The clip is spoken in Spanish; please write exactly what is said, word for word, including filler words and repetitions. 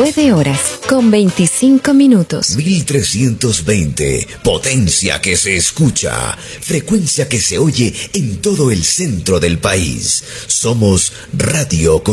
nueve horas con veinticinco minutos. mil trescientos veinte, potencia que se escucha, frecuencia que se oye en todo el centro del país. Somos Radio